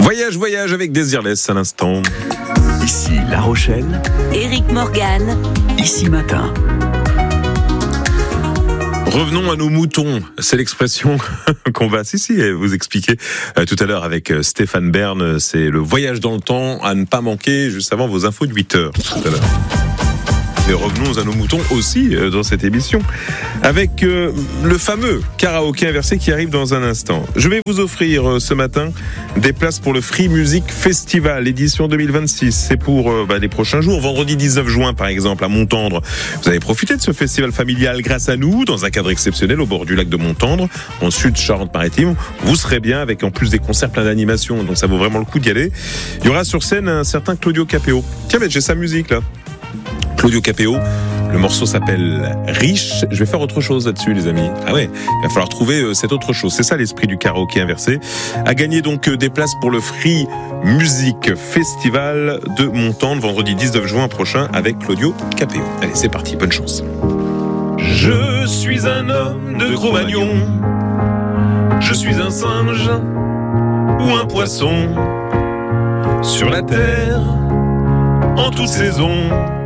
Voyage avec Désirless à l'instant. Ici La Rochelle, Éric Morgan, Ici Matin. Revenons à nos moutons. C'est l'expression qu'on va vous expliquer tout à l'heure avec Stéphane Bern. C'est le voyage dans le temps à ne pas manquer juste avant vos infos de 8h tout à l'heure. Et revenons à nos moutons aussi dans cette émission avec le fameux karaoké inversé qui arrive dans un instant. Je vais vous offrir ce matin des places pour le Free Music Festival édition 2026. C'est pour les prochains jours. Vendredi 19 juin par exemple à Montendre. Vous allez profiter de ce festival familial grâce à nous dans un cadre exceptionnel au bord du lac de Montendre en sud Charente-Maritime. Vous serez bien avec en plus des concerts plein d'animations. Donc ça vaut vraiment le coup d'y aller. Il y aura sur scène un certain Claudio Capéo. Tiens, j'ai sa musique là. Claudio Capéo, le morceau s'appelle Riche. Je vais faire autre chose là-dessus, les amis. Ah ouais, il va falloir trouver cette autre chose. C'est ça l'esprit du karaoké inversé. À gagner donc des places pour le Free Music Festival de Montendre, vendredi 19 juin prochain avec Claudio Capéo. Allez, c'est parti, bonne chance. Je suis un homme de Cro-Magnon. Je suis un singe ou un poisson. Sur la terre, en toute saison.